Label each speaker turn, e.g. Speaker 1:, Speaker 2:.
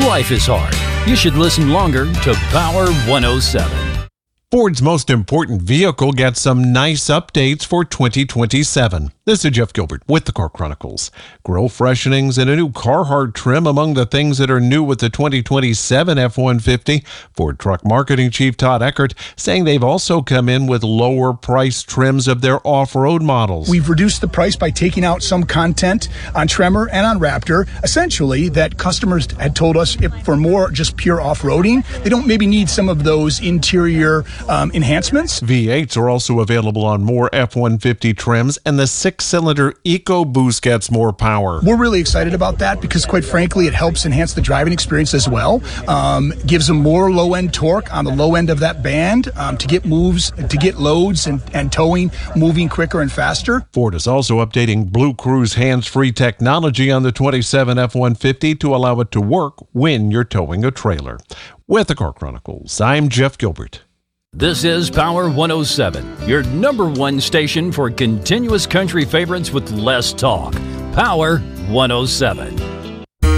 Speaker 1: Life is hard. You should listen longer to Power 107.
Speaker 2: Ford's most important vehicle gets some nice updates for 2027. This is Jeff Gilbert with the Car Chronicles. Grille freshenings and a new Carhartt trim among the things that are new with the 2027 F-150. Ford Truck Marketing Chief Todd Eckert saying they've also come in with lower price trims of their off-road models.
Speaker 3: We've reduced the price by taking out some content on Tremor and on Raptor. Essentially, that customers had told us if for more just pure off-roading, they don't maybe need some of those interior enhancements.
Speaker 2: V8s are also available on more F-150 trims, and the 6-cylinder EcoBoost gets more power.
Speaker 3: We're really excited about that because, quite frankly, it helps enhance the driving experience as well. Gives them more low-end torque on the low end of that band to get moves, to get loads and towing moving quicker and faster.
Speaker 2: Ford is also updating Blue Cruise hands-free technology on the 27 F-150 to allow it to work when you're towing a trailer. With the Car Chronicles, I'm Jeff Gilbert.
Speaker 1: This is Power 107, your number one station for continuous country favorites with less talk. Power 107.